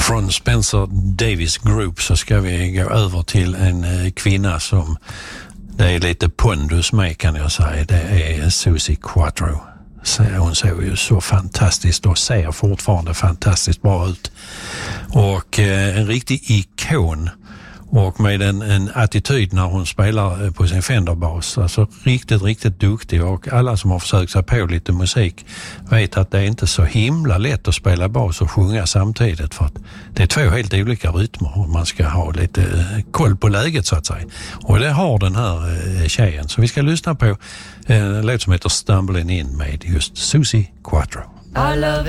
Från Spencer Davis Group så ska vi gå över till en kvinna som det är lite pondus med, kan jag säga. Det är Suzi Quatro. Hon ser ju så fantastiskt och ser fortfarande fantastiskt bra ut. Och en riktig ikon. Och med en attityd när hon spelar på sin Fender-bas. Alltså riktigt duktig, och alla som har försökt sig på lite musik vet att det är inte så himla lätt att spela bas och sjunga samtidigt, för att det är 2 helt olika rytmer och man ska ha lite koll på läget så att säga. Och det har den här tjejen. Så vi ska lyssna på en låt som heter Stumbling In med just Suzi Quatro.